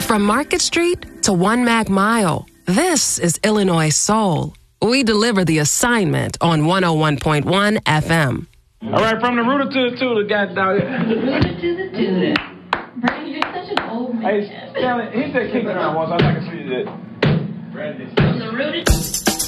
From Market Street to One Mag Mile, this is Illinois Soul. We deliver the assignment on 101.1 FM. All right, from the rooter to the tutor, goddamn. The rooter to the tutor. Brandon, you're such an old man. Hey, Stanley, he said kick it around once. I'd like to see that. From the rooter.